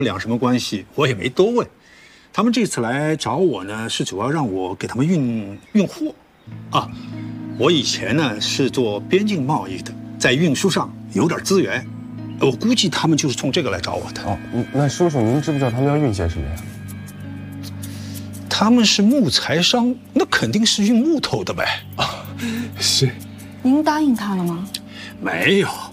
俩什么关系，我也没多问。他们这次来找我呢，是主要让我给他们运货。啊，我以前呢是做边境贸易的，在运输上有点资源，我估计他们就是冲这个来找我的。 哦，那叔叔，您知不知道他们要运些什么呀？ 他们是木材商，那肯定是运木头的呗。 啊，是。 您答应他了吗？ 没有。